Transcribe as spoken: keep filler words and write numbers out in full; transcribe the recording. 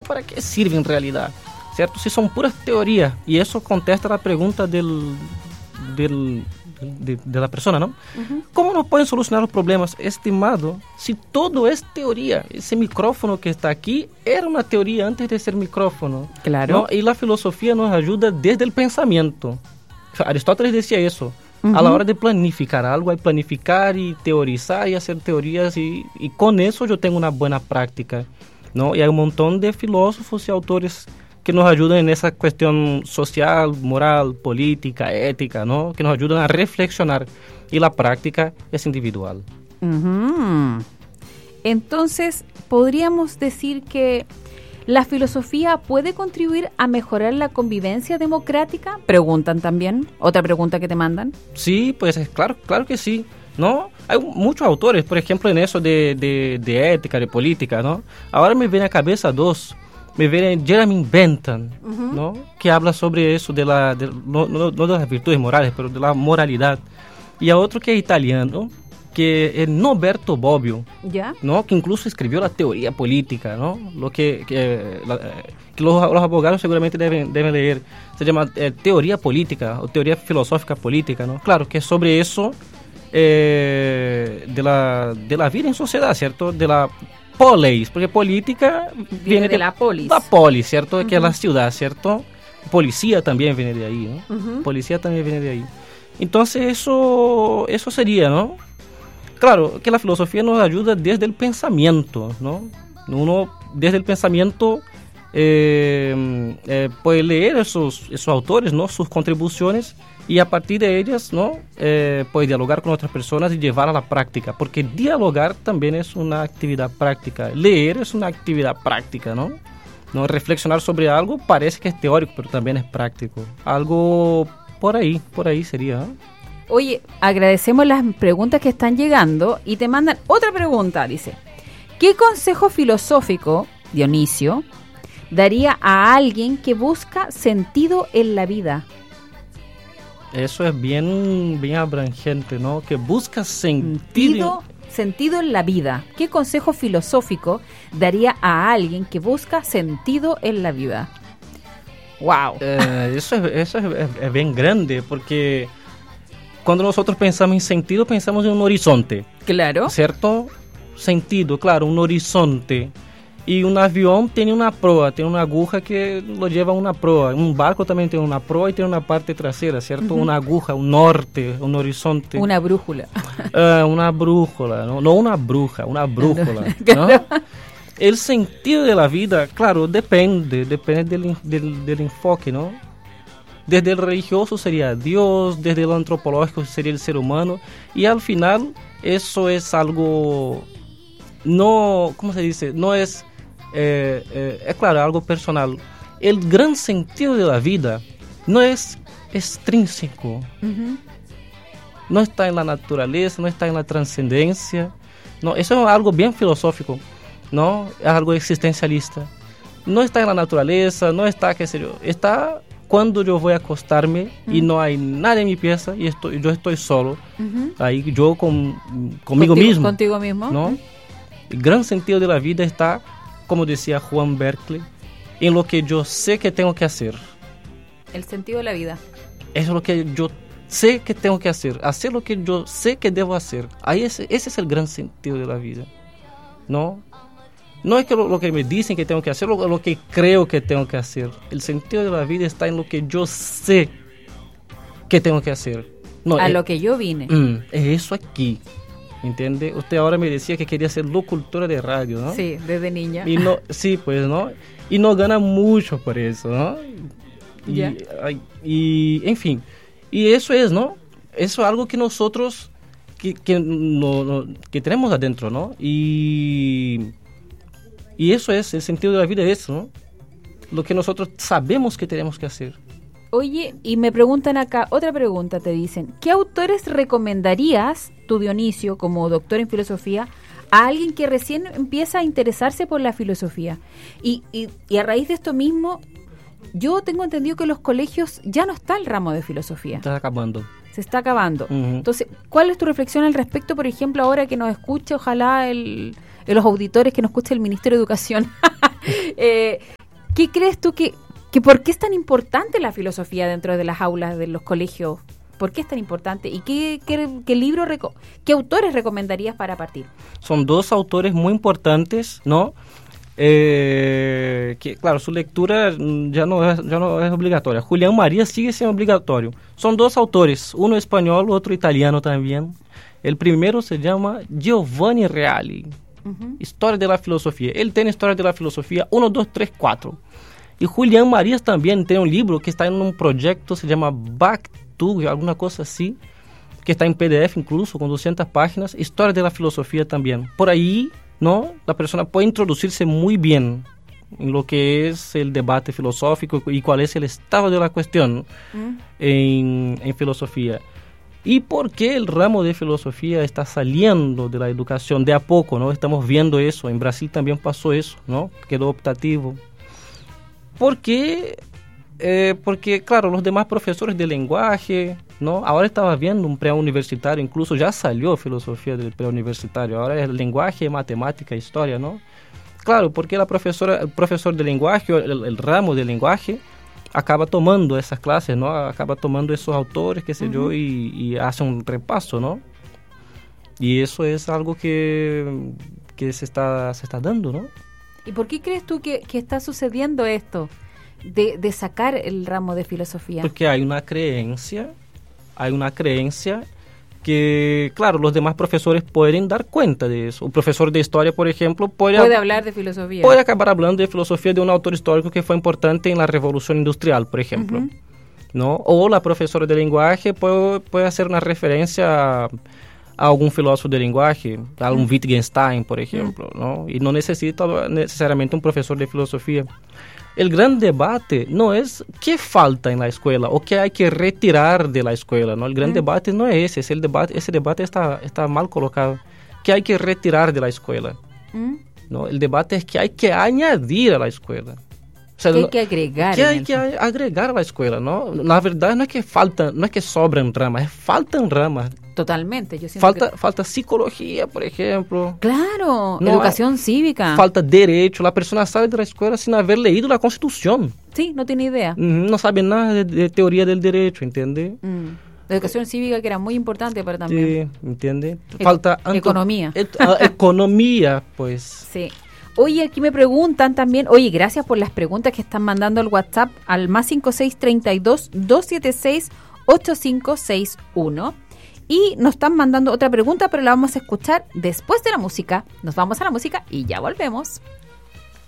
¿para qué sirve en realidad? ¿Cierto? Si son puras teorías, y eso contesta la pregunta del, del, de, de la persona, ¿no? Uh-huh. ¿Cómo nos pueden solucionar los problemas, estimado, si todo es teoría? Ese micrófono que está aquí era una teoría antes de ser micrófono. Claro. ¿No? Y la filosofía nos ayuda desde el pensamiento. Aristóteles decía eso. Uh-huh. A la hora de planificar algo, hay planificar y teorizar y hacer teorías, y, y con eso yo tengo una buena práctica, ¿no? Y hay un montón de filósofos y autores que nos ayudan en esa cuestión social, moral, política, ética, ¿no? Que nos ayudan a reflexionar, y la práctica es individual. Uh-huh. Entonces, ¿podríamos decir que la filosofía puede contribuir a mejorar la convivencia democrática? Preguntan también. Otra pregunta que te mandan. Sí, pues claro, claro que sí, ¿no? Hay muchos autores, por ejemplo, en eso de, de, de ética, de política, ¿no? Ahora me viene a cabeza dos. Me viene Jeremy Bentham, uh-huh. ¿no? Que habla sobre eso, de la, de, no, no, no de las virtudes morales, pero de la moralidad. Y a otro que es italiano, que es Norberto Bobbio, ¿ya? ¿no? Que incluso escribió la teoría política, ¿no? Lo que, que, la, que los, los abogados seguramente deben, deben leer. Se llama eh, teoría política o teoría filosófica política, ¿no? Claro, que es sobre eso eh, de, la, de la vida en sociedad, ¿cierto? De la polis, porque política viene, viene de, de la polis. La polis, ¿cierto? Uh-huh. Que es la ciudad, ¿cierto? Policía también viene de ahí, ¿no? Uh-huh. Policía también viene de ahí. Entonces eso, eso sería, ¿no? Claro, que la filosofía nos ayuda desde el pensamiento, ¿no? Uno desde el pensamiento eh, eh, puede leer esos, esos autores, ¿no? Sus contribuciones, y a partir de ellas, ¿no? Eh, puede dialogar con otras personas y llevar a la práctica, porque dialogar también es una actividad práctica, leer es una actividad práctica, ¿no? ¿No? Reflexionar sobre algo parece que es teórico, pero también es práctico. Algo por ahí, por ahí sería, ¿eh? Oye, agradecemos las preguntas que están llegando y te mandan otra pregunta, dice. ¿Qué consejo filosófico, Dionisio, daría a alguien que busca sentido en la vida? Eso es bien, bien abrangente, ¿no? Que busca sentido. Sentido, sentido en la vida. ¿Qué consejo filosófico daría a alguien que busca sentido en la vida? ¡Wow! Eh, eso es, eso es, es, es bien grande, porque cuando nosotros pensamos en sentido, pensamos en un horizonte. Claro. ¿Cierto? Sentido, claro, un horizonte. Y un avión tiene una proa, tiene una aguja que lo lleva a una proa. Un barco también tiene una proa y tiene una parte trasera, ¿cierto? Uh-huh. Una aguja, un norte, un horizonte. Una brújula. Uh, una brújula, ¿no? No una bruja, una brújula, ¿no? El sentido de la vida, claro, depende, depende del, del, del enfoque, ¿no? Desde el religioso sería Dios, desde el antropológico sería el ser humano, y al final eso es algo, no, ¿cómo se dice? No es, eh, eh, es claro, algo personal. El gran sentido de la vida no es extrínseco, uh-huh. No está en la naturaleza, no está en la trascendencia, no, eso es algo bien filosófico, ¿no? Es algo existencialista. No está en la naturaleza, no está, qué sé yo, está cuando yo voy a acostarme uh-huh. y no hay nadie en mi pieza y estoy, yo estoy solo, uh-huh. ahí yo con, conmigo contigo, mismo. Contigo mismo. ¿No? El gran sentido de la vida está, como decía Juan Berkeley, en lo que yo sé que tengo que hacer. El sentido de la vida. Eso es lo que yo sé que tengo que hacer, hacer lo que yo sé que debo hacer. Ahí ese, ese es el gran sentido de la vida, ¿no? No es que lo, lo que me dicen que tengo que hacer, lo, lo que creo que tengo que hacer. El sentido de la vida está en lo que yo sé que tengo que hacer. No, a es, lo que yo vine. Mm, es eso aquí, ¿entiende? Usted ahora me decía que quería ser locutora de radio, ¿no? Sí, desde niña. Y no, sí, pues, ¿no? Y no gana mucho por eso, ¿no? Y, yeah. y, en fin, y eso es, ¿no? Eso es algo que nosotros, que, que, no, no, que tenemos adentro, ¿no? Y... Y eso es, el sentido de la vida es eso, ¿no? Lo que nosotros sabemos que tenemos que hacer. Oye, y me preguntan acá, otra pregunta te dicen, ¿qué autores recomendarías, tú Dionisio, como doctor en filosofía, a alguien que recién empieza a interesarse por la filosofía? Y, y, y a raíz de esto mismo, yo tengo entendido que en los colegios ya no está el ramo de filosofía. Está acabando. Se está acabando. Uh-huh. Entonces, ¿cuál es tu reflexión al respecto, por ejemplo, ahora que nos escuche, ojalá, el... los auditores que nos escucha el Ministerio de Educación, eh, ¿qué crees tú que, que por qué es tan importante la filosofía dentro de las aulas de los colegios? ¿Por qué es tan importante? ¿Y qué, qué, qué libro, reco- qué autores recomendarías para partir? Son dos autores muy importantes, ¿no? Eh, que, claro, su lectura ya no, es, ya no es obligatoria. Julián María sigue siendo obligatorio. Son dos autores, uno español, otro italiano también. El primero se llama Giovanni Reali, uh-huh. Historia de la Filosofía. Él tiene Historia de la Filosofía uno, dos, tres, cuatro. Y Julián Marías también tiene un libro que está en un proyecto, se llama Back to, alguna cosa así, que está en P D F incluso, con doscientas páginas, Historia de la Filosofía también. Por ahí, ¿no? La persona puede introducirse muy bien en lo que es el debate filosófico y cuál es el estado de la cuestión mm. en, en filosofía. ¿Y por qué el ramo de filosofía está saliendo de la educación de a poco, ¿no? Estamos viendo eso, en Brasil también pasó eso, ¿no? Quedó optativo. ¿Por qué? Eh, porque, claro, los demás profesores de lenguaje, ¿no? Ahora estaba viendo un preuniversitario, incluso ya salió filosofía del preuniversitario, ahora es lenguaje, matemática, historia, ¿no? Claro, porque la profesora, el profesor de lenguaje, el, el ramo de lenguaje, acaba tomando esas clases, ¿no? Acaba tomando esos autores, qué sé uh-huh. yo, y, y hace un repaso, ¿no? Y eso es algo que, que se está, se está dando, ¿no? ¿Y por qué crees tú que, que está sucediendo esto de, de sacar el ramo de filosofía? Porque hay una creencia, hay una creencia que, claro, los demás profesores pueden dar cuenta de eso. Un profesor de historia, por ejemplo, puede, puede hablar de filosofía. Puede acabar hablando de filosofía de un autor histórico que fue importante en la Revolución Industrial, por ejemplo. Uh-huh. ¿No? O la profesora de lenguaje puede, puede hacer una referencia a, a algún filósofo de lenguaje, a algún uh-huh. Wittgenstein, por ejemplo, uh-huh. ¿no? Y no necesita necesariamente un profesor de filosofía. El gran debate no es qué falta en la escuela o qué hay que retirar de la escuela, ¿no? El gran mm. debate no es ese, es el debate, ese debate está, está mal colocado. ¿Qué hay que retirar de la escuela? Mm. ¿No? El debate es qué hay que añadir a la escuela. O sea, ¿qué hay que agregar? ¿Qué hay que agregar a la escuela, no? La verdad no es que falta, no es que sobran ramas, es faltan ramas. Totalmente. Yo siento falta, que... falta psicología, por ejemplo. Claro, no educación hay, cívica. Falta derecho. La persona sale de la escuela sin haber leído la Constitución. Sí, no tiene idea. No sabe nada de, de teoría del derecho, ¿entiende? Mm. La educación cívica que era muy importante para también. Sí, ¿entiende? Falta... E- economía. Et, uh, economía, pues. Sí. Oye, aquí me preguntan también, oye, gracias por las preguntas que están mandando al WhatsApp al más cinco seis tres dos, dos siete seis, ocho cinco seis uno. Y nos están mandando otra pregunta, pero la vamos a escuchar después de la música. Nos vamos a la música y ya volvemos.